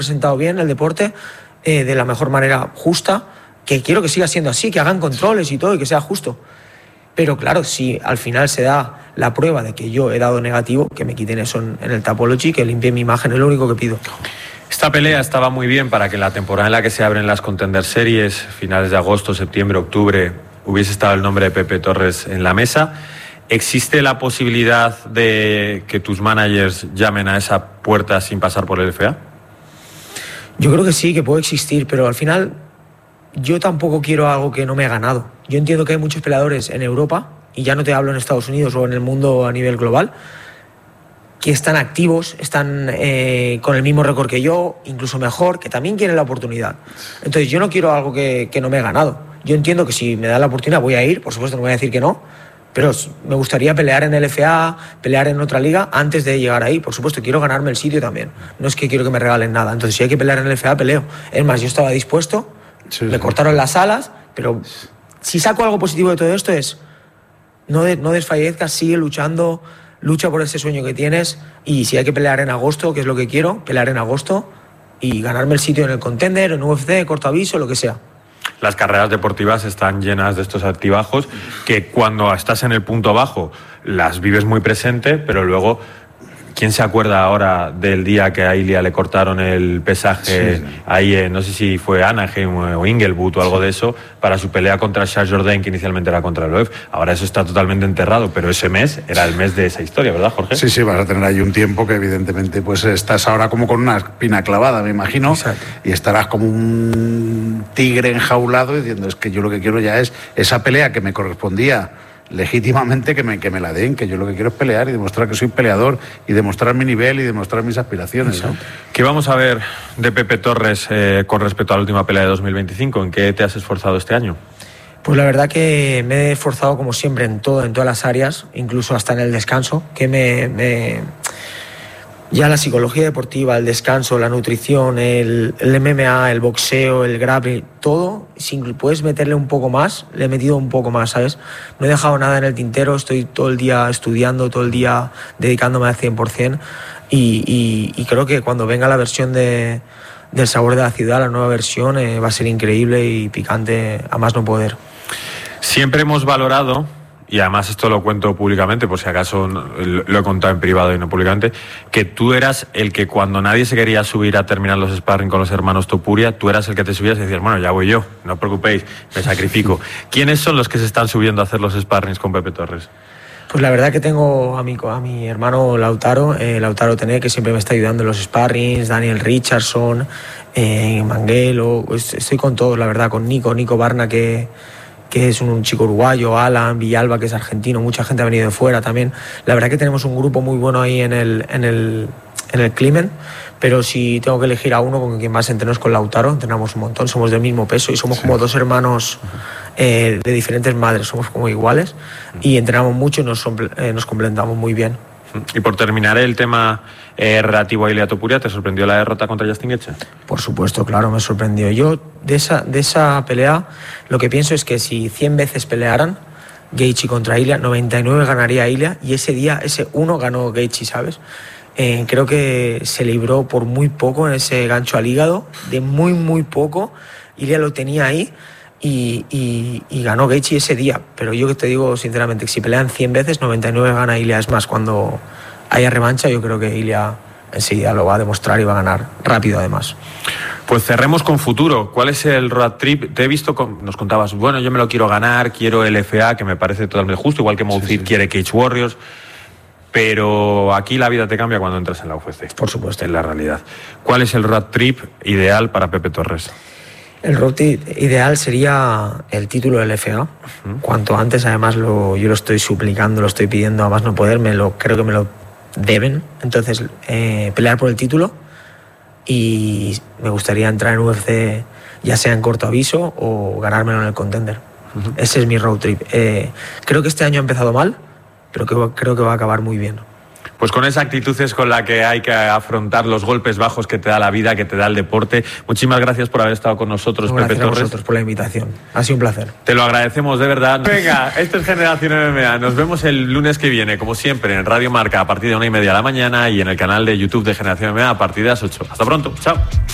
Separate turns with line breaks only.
representado bien el deporte, de la mejor manera justa, que quiero que siga siendo así, que hagan controles y todo y que sea justo. Pero claro, si al final se da la prueba de que yo he dado negativo, que me quiten eso en el Tapology, que limpien mi imagen, es lo único que pido.
Esta pelea estaba muy bien para que la temporada en la que se abren las Contender Series, finales de agosto, septiembre, octubre, hubiese estado el nombre de Pepe Torres en la mesa. ¿Existe la posibilidad de que tus managers llamen a esa puerta sin pasar por el LFA?
Yo creo que sí, que puede existir, pero al final yo tampoco quiero algo que no me he ganado. Yo entiendo que hay muchos peleadores en Europa, y ya no te hablo en Estados Unidos o en el mundo a nivel global, que están activos, están con el mismo récord que yo, incluso mejor, que también quieren la oportunidad. Entonces yo no quiero algo que no me he ganado. Yo entiendo que si me dan la oportunidad voy a ir, por supuesto no voy a decir que no, pero me gustaría pelear en el LFA, pelear en otra liga antes de llegar ahí. Por supuesto, quiero ganarme el sitio también. No es que quiero que me regalen nada. Entonces si hay que pelear en el LFA, peleo. Es más, yo estaba dispuesto, me cortaron las alas, pero si saco algo positivo de todo esto es no desfallezcas, sigue luchando, lucha por ese sueño que tienes, y si hay que pelear en agosto, que es lo que quiero, pelear en agosto y ganarme el sitio en el Contender, en UFC, corto aviso, lo que sea.
Las carreras deportivas están llenas de estos altibajos que cuando estás en el punto bajo las vives muy presente, pero luego, ¿quién se acuerda ahora del día que a Ilia le cortaron el pesaje ahí, no sé si fue Anaheim o Inglewood o algo de eso, para su pelea contra Charles Jourdain, que inicialmente era contra el Loev? Ahora eso está totalmente enterrado, pero ese mes era el mes de esa historia, ¿verdad, Jorge?
Sí, vas a tener ahí un tiempo que evidentemente pues estás ahora como con una espina clavada, me imagino. Exacto. Y estarás como un tigre enjaulado diciendo, es que yo lo que quiero ya es esa pelea que me correspondía legítimamente, que me la den, que yo lo que quiero es pelear y demostrar que soy peleador y demostrar mi nivel y demostrar mis aspiraciones, ¿no?
¿Qué vamos a ver de Pepe Torres con respecto a la última pelea de 2025? ¿En qué te has esforzado este año?
Pues la verdad que me he esforzado como siempre en todas las áreas, incluso hasta en el descanso, que ya la psicología deportiva, el descanso, la nutrición, el MMA, el boxeo, el grappling, todo, si puedes meterle un poco más, le he metido un poco más, ¿sabes? No he dejado nada en el tintero, estoy todo el día estudiando, todo el día dedicándome al 100%, y creo que cuando venga la versión del Sabor de la Ciudad, la nueva versión, va a ser increíble y picante a más no poder.
Siempre hemos valorado, y además esto lo cuento públicamente, por si acaso lo he contado en privado y no públicamente, que tú eras el que cuando nadie se quería subir a terminar los sparring con los hermanos Topuria, tú eras el que te subías y decías, bueno, ya voy yo, no os preocupéis, me sacrifico. ¿Quiénes son los que se están subiendo a hacer los sparrings con Pepe Torres?
Pues la verdad que tengo a mi hermano Lautaro Tené, que siempre me está ayudando en los sparrings, Daniel Richardson, Manguelo, pues estoy con todos, la verdad, con Nico Barna, que es un chico uruguayo, Alan Villalba, que es argentino, mucha gente ha venido de fuera también. La verdad que tenemos un grupo muy bueno ahí en el Climen, pero si tengo que elegir a uno con quien más entreno es con Lautaro, entrenamos un montón, somos del mismo peso y somos como dos hermanos de diferentes madres, somos como iguales y entrenamos mucho y nos complementamos muy bien.
Y por terminar el tema relativo a Ilia Topuria, ¿te sorprendió la derrota contra Justin Gaethje?
Por supuesto, claro, me sorprendió. Yo de esa pelea lo que pienso es que si 100 veces pelearan Gaethje contra Ilia, 99 ganaría Ilia, y ese día, ese uno ganó Gaethje, ¿sabes? Creo que se libró por muy poco en ese gancho al hígado, de muy poco. Ilia lo tenía ahí y ganó Gaethje ese día. Pero yo que te digo sinceramente, que si pelean 100 veces, 99 gana Ilia. Es más, cuando haya revancha, yo creo que Ilia enseguida lo va a demostrar y va a ganar rápido además.
Pues cerremos con futuro. ¿Cuál es el road trip? Te he visto, nos contabas, bueno, yo me lo quiero ganar, quiero el FA, que me parece totalmente justo, igual que Mouthfit quiere Cage Warriors, pero aquí la vida te cambia cuando entras en la UFC.
Por supuesto.
En la realidad. ¿Cuál es el road trip ideal para Pepe Torres?
El road trip ideal sería el título del FA. Cuanto antes, además, yo lo estoy suplicando, lo estoy pidiendo, a más no poder, creo que me lo deben. Entonces, pelear por el título, y me gustaría entrar en UFC ya sea en corto aviso o ganármelo en el Contender. Ese es mi road trip. Creo que este año ha empezado mal, pero creo que va a acabar muy bien.
Pues con esa actitud es con la que hay que afrontar los golpes bajos que te da la vida, que te da el deporte. Muchísimas gracias por haber estado con nosotros, Pepe Torres.
Gracias a vosotros por la invitación. Ha sido un placer.
Te lo agradecemos, de verdad. Venga, esto es Generación MMA. Nos vemos el lunes que viene, como siempre, en Radio Marca a partir de 1:30 de la mañana y en el canal de YouTube de Generación MMA a partir de las 8. Hasta pronto. Chao.